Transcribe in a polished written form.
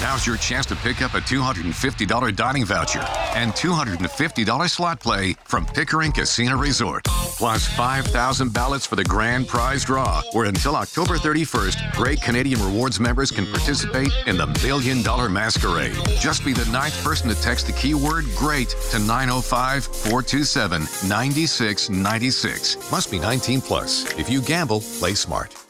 Now's your chance to pick up a $250 dining voucher and $250 slot play from Pickering Casino Resort. Plus 5,000 ballots for the grand prize draw, where until October 31st, Great Canadian Rewards members can participate in the $1 Million Masquerade. Just be the 9th person to text the keyword GREAT to 905-427-9696. Must be 19 plus. If you gamble, play smart.